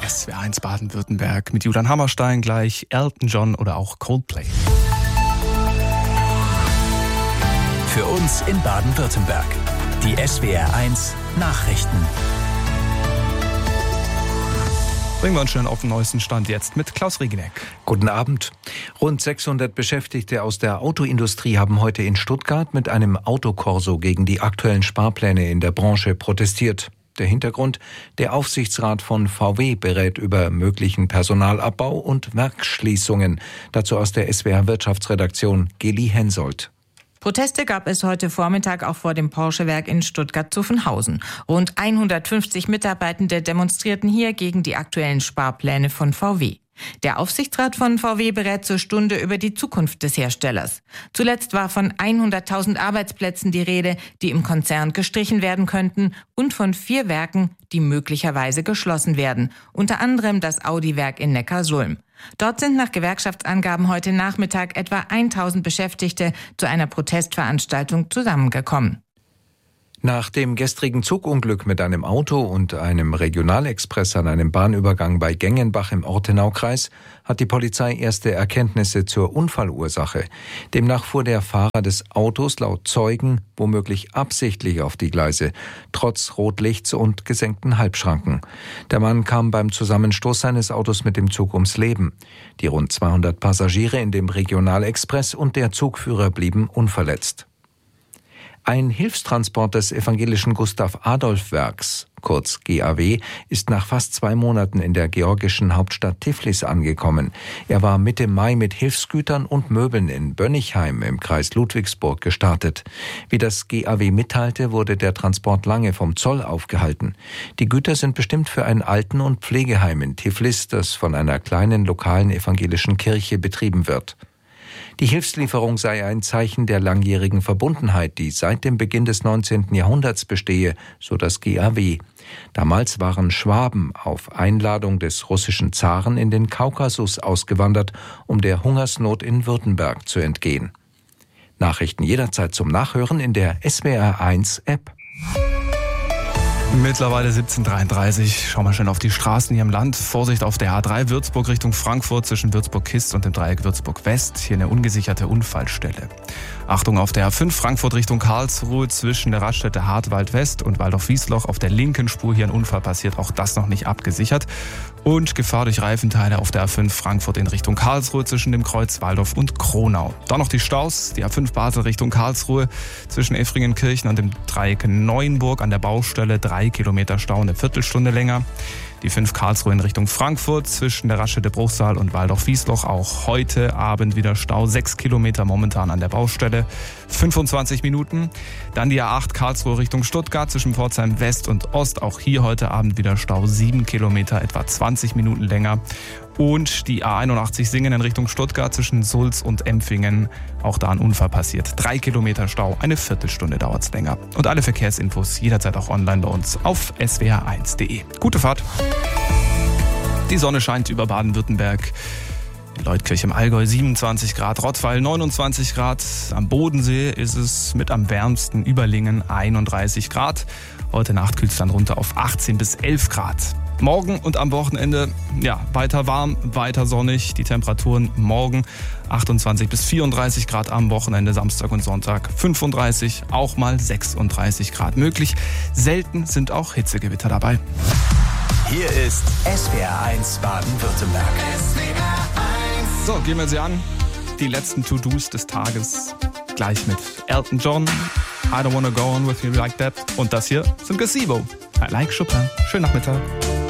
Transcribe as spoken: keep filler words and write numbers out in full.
S W R eins Baden-Württemberg mit Julian Hammerstein gleich, Elton John oder auch Coldplay. Für uns in Baden-Württemberg. Die S W R eins Nachrichten. Bringen wir uns schnell auf den neuesten Stand jetzt mit Klaus Riegeneck. Guten Abend. Rund sechshundert Beschäftigte aus der Autoindustrie haben heute in Stuttgart mit einem Autokorso gegen die aktuellen Sparpläne in der Branche protestiert. Der Hintergrund: Der Aufsichtsrat von V W berät über möglichen Personalabbau und Werksschließungen. Dazu aus der S W R Wirtschaftsredaktion Geli Hensoldt. Proteste gab es heute Vormittag auch vor dem Porsche-Werk in Stuttgart-Zuffenhausen. Rund hundertfünfzig Mitarbeitende demonstrierten hier gegen die aktuellen Sparpläne von V W. Der Aufsichtsrat von V W berät zur Stunde über die Zukunft des Herstellers. Zuletzt war von hunderttausend Arbeitsplätzen die Rede, die im Konzern gestrichen werden könnten, und von vier Werken, die möglicherweise geschlossen werden, unter anderem das Audi-Werk in Neckarsulm. Dort sind nach Gewerkschaftsangaben heute Nachmittag etwa tausend Beschäftigte zu einer Protestveranstaltung zusammengekommen. Nach dem gestrigen Zugunglück mit einem Auto und einem Regionalexpress an einem Bahnübergang bei Gengenbach im Ortenaukreis hat die Polizei erste Erkenntnisse zur Unfallursache. Demnach fuhr der Fahrer des Autos laut Zeugen womöglich absichtlich auf die Gleise, trotz Rotlichts und gesenkten Halbschranken. Der Mann kam beim Zusammenstoß seines Autos mit dem Zug ums Leben. Die rund zweihundert Passagiere in dem Regionalexpress und der Zugführer blieben unverletzt. Ein Hilfstransport des evangelischen Gustav-Adolf-Werks, kurz G A W, ist nach fast zwei Monaten in der georgischen Hauptstadt Tiflis angekommen. Er war Mitte Mai mit Hilfsgütern und Möbeln in Bönnigheim im Kreis Ludwigsburg gestartet. Wie das G A W mitteilte, wurde der Transport lange vom Zoll aufgehalten. Die Güter sind bestimmt für ein Alten- und Pflegeheim in Tiflis, das von einer kleinen lokalen evangelischen Kirche betrieben wird. Die Hilfslieferung sei ein Zeichen der langjährigen Verbundenheit, die seit dem Beginn des neunzehnten Jahrhunderts bestehe, so das G A W. Damals waren Schwaben auf Einladung des russischen Zaren in den Kaukasus ausgewandert, um der Hungersnot in Württemberg zu entgehen. Nachrichten jederzeit zum Nachhören in der S W R eins App. Mittlerweile siebzehn Uhr dreiunddreißig. Schauen wir schnell auf die Straßen hier im Land. Vorsicht auf der A drei Würzburg Richtung Frankfurt zwischen Würzburg-Kist und dem Dreieck Würzburg-West. Hier eine ungesicherte Unfallstelle. Achtung auf der A fünf Frankfurt Richtung Karlsruhe zwischen der Raststätte Hartwald-West und Waldorf-Wiesloch. Auf der linken Spur hier ein Unfall passiert. Auch das noch nicht abgesichert. Und Gefahr durch Reifenteile auf der A fünf Frankfurt in Richtung Karlsruhe zwischen dem Kreuz Waldorf und Kronau. Dann noch die Staus. Die A fünf Basel Richtung Karlsruhe zwischen Effringenkirchen und dem Dreieck Neuenburg an der Baustelle. Drei Kilometer Stau, eine Viertelstunde länger. Die fünf Karlsruhe in Richtung Frankfurt zwischen der Raststätte Bruchsal und Waldorf-Wiesloch. Auch heute Abend wieder Stau. Sechs Kilometer momentan an der Baustelle. fünfundzwanzig Minuten. Dann die A acht Karlsruhe Richtung Stuttgart zwischen Pforzheim West und Ost. Auch hier heute Abend wieder Stau. Sieben Kilometer, etwa zwanzig Minuten länger. Und die A einundachtzig Singen in Richtung Stuttgart zwischen Sulz und Empfingen. Auch da ein Unfall passiert. Drei Kilometer Stau, eine Viertelstunde dauert es länger. Und alle Verkehrsinfos jederzeit auch online bei uns auf s w r eins punkt de. Gute Fahrt. Die Sonne scheint über Baden-Württemberg. In Leutkirch im Allgäu siebenundzwanzig Grad, Rottweil neunundzwanzig Grad. Am Bodensee ist es mit am wärmsten, Überlingen einunddreißig Grad. Heute Nacht kühlt es dann runter auf achtzehn bis elf Grad. Morgen und am Wochenende, ja, weiter warm, weiter sonnig. Die Temperaturen morgen achtundzwanzig bis vierunddreißig Grad, am Wochenende Samstag und Sonntag fünfunddreißig, auch mal sechsunddreißig Grad möglich. Selten sind auch Hitzegewitter dabei. Hier ist S W R eins Baden-Württemberg. So, gehen wir sie an. Die letzten To-Dos des Tages. Gleich mit Elton John, I Don't Wanna Go On With You Like That. Und das hier sind Gazebo. I Like Chopin. Schönen Nachmittag.